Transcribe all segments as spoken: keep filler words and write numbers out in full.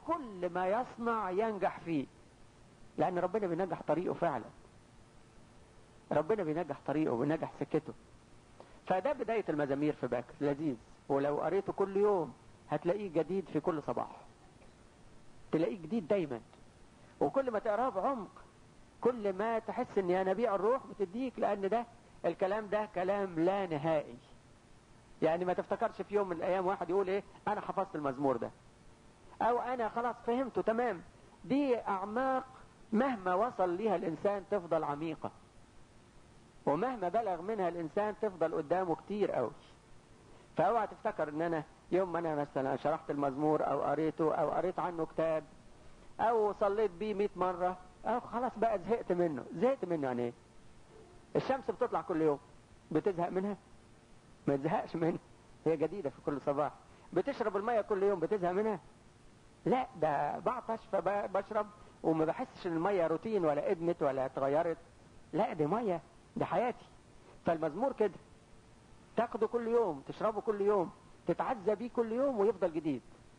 وكل ما يصنع ينجح فيه، لأن ربنا بينجح طريقه فعلا. ربنا بينجح طريقه وبينجح سكته. فده بداية المزامير في باكر، لذيذ، ولو قريته كل يوم هتلاقيه جديد في كل صباح، تلاقيه جديد دايما. وكل ما تقراه بعمق كل ما تحس ان ينابيع الروح بتديك، لأن ده الكلام ده كلام لا نهائي. يعني ما تفتكرش في يوم من الأيام واحد يقول ايه أنا حفظت المزمور ده، أو أنا خلاص فهمته تمام. دي أعماق مهما وصل ليها الإنسان تفضل عميقة، ومهما بلغ منها الإنسان تفضل قدامه كتير قوي. فاوعى تفتكر ان انا يوم ما انا مثلا شرحت المزمور او قريته او قريت عنه كتاب او صليت بيه مئة مرة او خلاص بقى زهقت منه. زهقت منه يعني ايه؟ الشمس بتطلع كل يوم، بتزهق منها؟ ما تزهقش منها، هي جديدة في كل صباح. بتشرب المية كل يوم، بتزهق منها؟ لا، ده بعطش فبشرب وما بحسش ان المية روتين ولا ادمت ولا اتغيرت. لا، دي مية، دي حياتي. فالمزمور كده، تاخده كل يوم، تشربه كل يوم، تتعزى بيه كل يوم ويفضل جديد.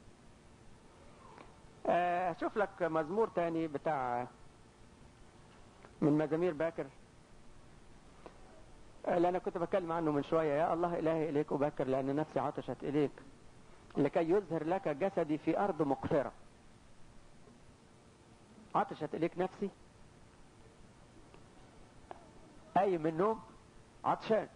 اشوف لك مزمور تاني بتاع من مزامير باكر اللي انا كنت بتكلم عنه من شوية. يا الله الهي اليك ابكر لان نفسي عطشت اليك لكي يظهر لك جسدي في ارض مقفرة. عطشت اليك نفسي، قايم من النوم عطشان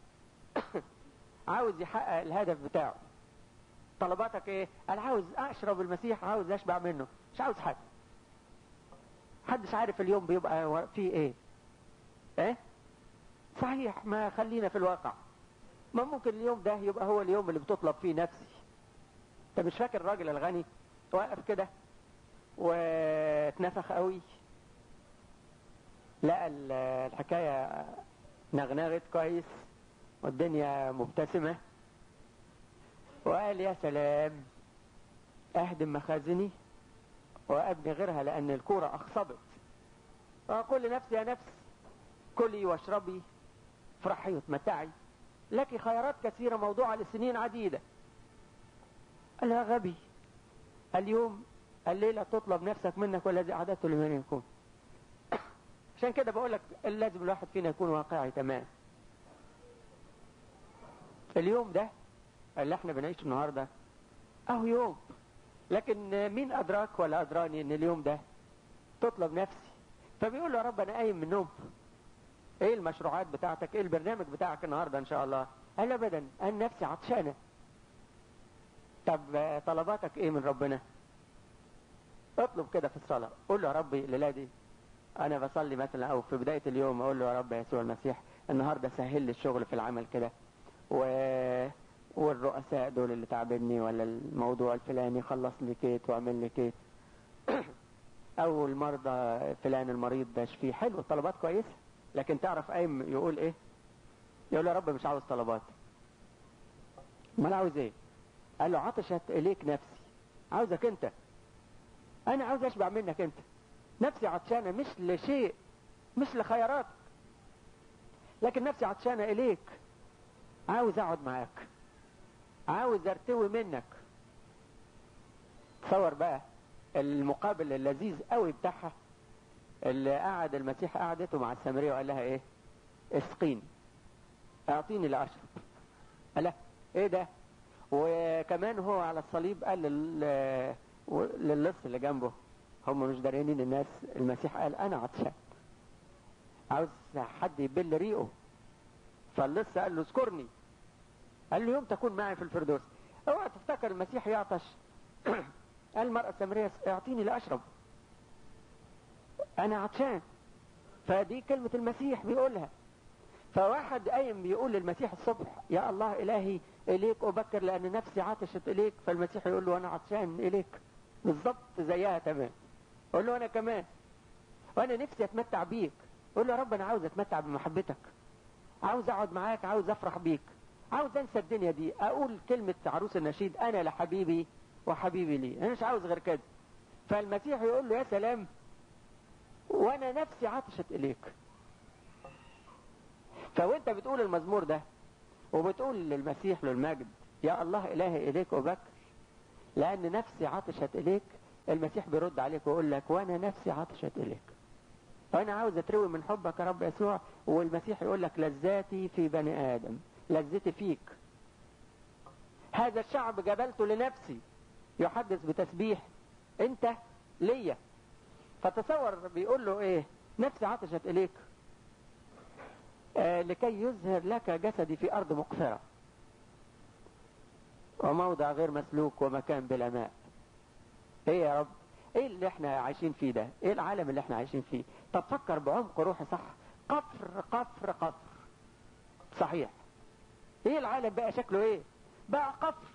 عاوز يحقق الهدف بتاعه. طلباتك ايه؟ انا عاوز اشرب المسيح، عاوز اشبع منه، مش عاوز حاجة. محدش عارف اليوم بيبقى فيه ايه. ايه صحيح، ما خلينا في الواقع. ما ممكن اليوم ده يبقى هو اليوم اللي بتطلب فيه نفسي. انت مش فاكر الراجل الغني واقف كده واتنفخ قوي، لقى الحكاية نغنغت كويس والدنيا مبتسمة، وقال يا سلام، اهدم مخازني وابني غيرها لان الكورة اخصبت. واقول لنفسي يا نفس كلي واشربي افرحي وتمتعي، لك خيارات كثيرة موضوعة لسنين عديدة. قال يا غبي، اليوم الليلة تطلب نفسك منك والذي أعددته لمن يكون. عشان كده بقولك لازم الواحد فينا يكون واقعي تمام. اليوم ده اللي احنا بنعيشه النهاردة اهو يوم، لكن مين ادراك ولا ادراني ان اليوم ده تطلب نفسي. فبيقول له يا رب انا قايم من النوم، ايه المشروعات بتاعتك، ايه البرنامج بتاعك النهاردة ان شاء الله؟ قال ابدا، انا نفسي عطشانة. طب طلباتك ايه من ربنا؟ اطلب كده في الصلاة، قول له يا ربي الليلة دي انا بصلي مثلا او في بداية اليوم اقول له يا رب يسوع المسيح النهاردة سهل لي الشغل في العمل كده، و... والرؤساء دول اللي تعبني، ولا الموضوع الفلاني خلص لي كيت واعمل لي كيت او المرضى فلان المريض ده شفيه. حلو، الطلبات كويسة، لكن تعرف قايم يقول ايه؟ يقول يا رب مش عاوز طلبات، ما انا عاوز ايه؟ قال له عطشت اليك نفسي، عاوزك انت، انا عاوز اشبع منك انت. نفسي عطشانة مش لشيء، مش لخيارات، لكن نفسي عطشانة اليك، عاوز اقعد معاك، عاوز ارتوي منك. تصور بقى المقابل اللذيذ قوي بتاعها، اللي قعد المسيح قعدته مع السامرية وقال لها ايه؟ اسقين، اعطيني لاشرب. قال لها ايه ده؟ وكمان هو على الصليب قال لل... للص اللي جنبه، هم مش دارينين الناس، المسيح قال انا عطشان، عاوز حد يبل ريقه. فاللص قال له اذكرني، قال له يوم تكون معي في الفردوس. اوعى تفتكر المسيح يعطش. قال المرأة السامرية اعطيني لاشرب، انا عطشان. فدي كلمة المسيح بيقولها. فواحد قايم بيقول للمسيح الصبح يا الله الهي اليك ابكر لان نفسي عطشت اليك، فالمسيح يقول له انا عطشان اليك بالضبط زيها تمام. قول له انا كمان، وانا نفسي اتمتع بيك. قول له يا رب انا عاوز اتمتع بمحبتك، عاوز اقعد معاك، عاوز افرح بيك، عاوز انسى الدنيا دي، اقول كلمة عروس النشيد انا لحبيبي وحبيبي لي، انا مش عاوز غير كده. فالمسيح يقول له يا سلام، وانا نفسي عطشت اليك. فوانت بتقول المزمور ده وبتقول للمسيح للمجد يا الله الهي اليك ابكر لان نفسي عطشت اليك، المسيح بيرد عليك ويقول لك وانا نفسي عطشت اليك، وانا عاوز اتروي من حبك يا رب يسوع. والمسيح يقول لك لذاتي في بني ادم، لذتي فيك. هذا الشعب جبلته لنفسي، يحدث بتسبيح انت ليا. فتصور بيقول له ايه؟ نفسي عطشت اليك آه لكي يظهر لك جسدي في ارض مقفرة وموضع غير مسلوك ومكان بلا ماء. ايه يا رب؟ ايه اللي احنا عايشين فيه ده؟ ايه العالم اللي احنا عايشين فيه؟ طب فكر بعمق روحي، صح؟ قفر قفر قفر، صحيح. ايه العالم بقى شكله ايه؟ بقى قفر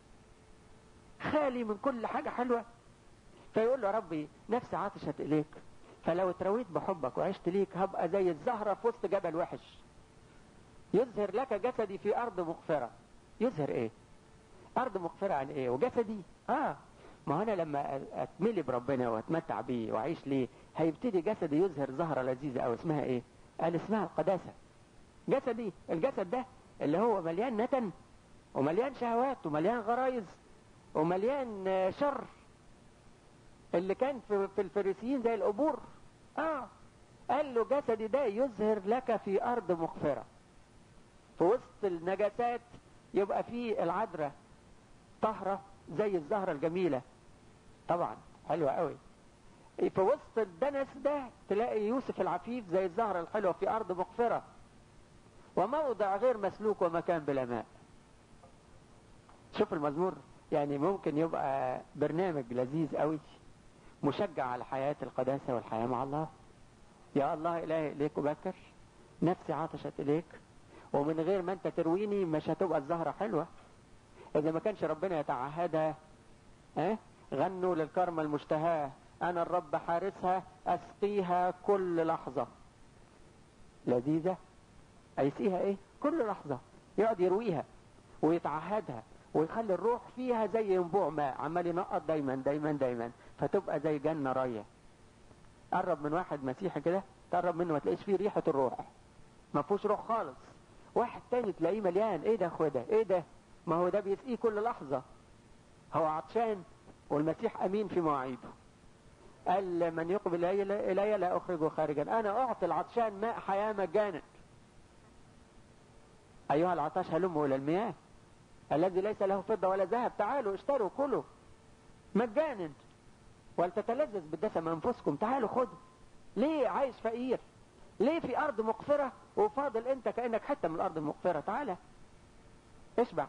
خالي من كل حاجة حلوة. فيقول له ربي نفسي عطشت اليك، فلو اترويت بحبك وعشت ليك هبقى زي الزهرة في وسط جبل وحش. يظهر لك جسدي في ارض مغفرة. يظهر ايه؟ ارض مغفرة عن ايه؟ وجسدي اه ما انا لما اتملي بربنا واتمتع بيه واعيش ليه هيبتدي جسدي يظهر زهرة لذيذة او اسمها ايه؟ قال اسمها القداسة. جسدي، الجسد ده اللي هو مليان نتن ومليان شهوات ومليان غرايز ومليان شر، اللي كان في في الفريسيين زي القبور. اه قال له جسدي ده يظهر لك في ارض مغفرة. في وسط النجاسات يبقى فيه العذراء طهرة زي الزهرة الجميلة، طبعا حلوة قوي. في وسط الدنس ده تلاقي يوسف العفيف زي الزهرة الحلوة في ارض مغفرة وموضع غير مسلوك ومكان بلا ماء. شوف المزمور، يعني ممكن يبقى برنامج لذيذ قوي مشجع على حياة القداسة والحياة مع الله. يا الله إلهي إليك أبكر، نفسي عطشت إليك، ومن غير ما أنت ترويني مش هتبقى الزهرة حلوة. إذا ما كانش ربنا يتعهدها، اه؟ غنوا للكرمة المشتهاة أنا الرب حارسها أسقيها كل لحظة. لذيذة، أيسقيها إيه؟ كل لحظة. يقعد يرويها ويتعهدها ويخلي الروح فيها زي ينبوع ماء عمال ينقط دايما دايما دايما، فتبقى زي جنة راية. قرب من واحد مسيحي كده، تقرب منه ما تلاقيش فيه ريحة الروح، ما فيهوش روح خالص. واحد تاني تلاقيه مليان، ايه ده اخوه ده؟ ايه ده؟ ما هو ده بيسقيه كل لحظة، هو عطشان والمسيح امين في مواعيده. قال من يقبل الي لا اخرجه خارجا، انا اعطي العطشان ماء حياة مجانا. ايها العطش هلموا الى المياه، الذي ليس له فضة ولا ذهب تعالوا اشتروا كلوا مجانا ولتتلذذ بالدسم انفسكم. تعالوا خدوا. ليه عايش فقير؟ ليه في ارض مغفرة وفاضل انت كأنك حتة من الارض المغفرة؟ تعالى اشبع.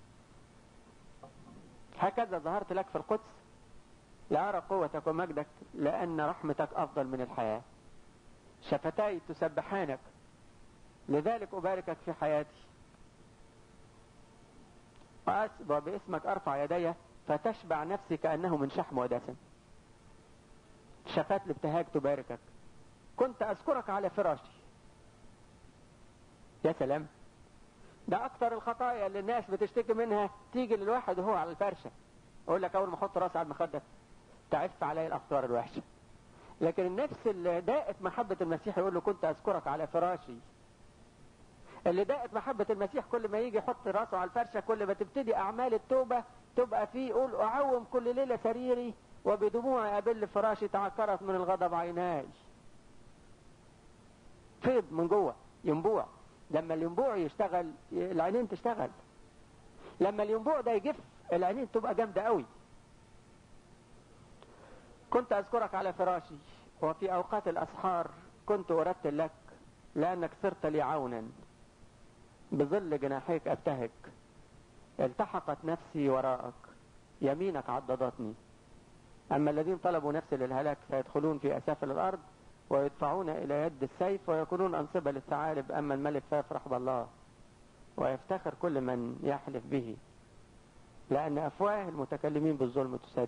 هكذا ظهرت لك في القدس لأرى قوتك ومجدك لأن رحمتك أفضل من الحياة. شفتاي تسبحانك لذلك أباركك في حياتي، وباسمك أرفع يدي فتشبع نفسي كأنه من شحم ودسم. شفات الابتهاج تباركك. كنت أذكرك على فراشي. يا سلام، ده أكتر الخطايا اللي الناس بتشتكي منها تيجي للواحد وهو على الفرشة. أقول لك أول ما أحط راسي على المخدة تعف علي الأفكار الوحشة. لكن النفس اللي داقت محبة المسيح يقول له كنت أذكرك على فراشي. اللي داقت محبة المسيح كل ما يجي يحط راسه على الفرشة، كل ما تبتدي أعمال التوبة تبقى فيه يقول أعوم كل ليلة سريري وبدموع أبل فراشي تعكرت من الغضب عيناي. فيض من جوه، ينبوع. لما الينبوع يشتغل العينين تشتغل. لما الينبوع ده يجف العينين تبقى جامدة قوي. كنت أذكرك على فراشي وفي أوقات الأسحار كنت أرتل لك لأنك صرت لي عونا. بظل جناحيك أبتهج. التحقت نفسي وراءك، يمينك عضدتني. أما الذين طلبوا نفسي للهلاك فيدخلون في أسافل الأرض ويدفعون إلى يد السيف ويكونون أنصبة للثعالب. أما الملك فيفرح بالله ويفتخر كل من يحلف به، لأن أفواه المتكلمين بالظلم تسد.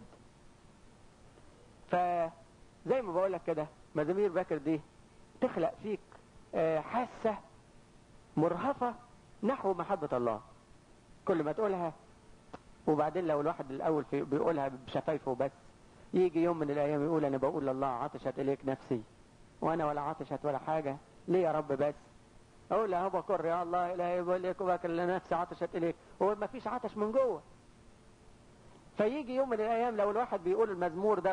فزي ما بقولك كده مزامير باكر دي تخلق فيك حاسة مرهفة نحو محبة الله. كل ما تقولها، وبعدين لو الواحد الأول في بيقولها بشفايفه بس، يجي يوم من الأيام يقول أنا بقول لله عطشت إليك نفسي، وأنا ولا عطشت ولا حاجة، ليه يا رب بس؟ أقول له هو بكر يا الله إلهي بقول لك وبكر لنفسي عطشت إليك، هو ما فيش عطش من جوه. فيجي يوم من الأيام لو الواحد بيقول المزمور ده